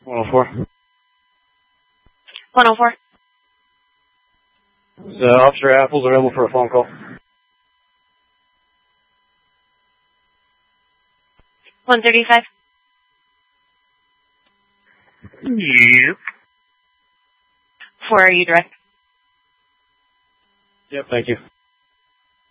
104. 104. Officer Apple's available for a phone call. 135. Yep. 4, are you direct? Yep, thank you.